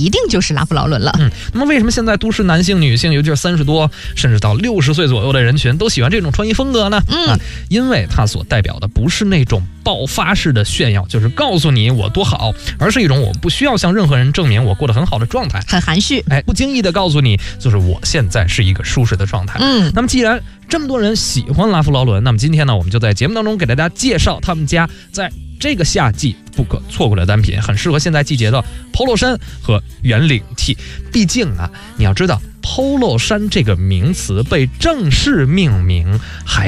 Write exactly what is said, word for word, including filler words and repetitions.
一定就是拉夫劳伦了。 嗯，那么为什么现在都市男性、女性，尤其是三十多甚至到六十岁左右的人群都喜欢这种穿衣风格呢？ 嗯， 啊，因为它所代表的不是那种爆发式的炫耀，就是告诉你我多好，而是一种我不需要向任何人证明我过得很好的状态， 很含蓄。 哎，不经意的告诉你，就是我现在是一个舒适的状态。 嗯， 那么既然这么多人喜欢拉夫劳伦，那么今天呢，我们就在节目当中给大家介绍他们家在这个夏季不可错过的单品，很适合现在季节的 polo 衫和圆领 T。毕竟啊，你要知道 polo 衫这个名词被正式命名还